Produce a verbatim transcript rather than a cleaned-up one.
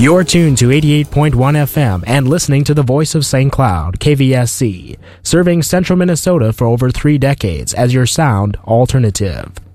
You're tuned to eighty-eight point one F M and listening to the voice of Saint Cloud, K V S C, serving central Minnesota for over three decades as your sound alternative.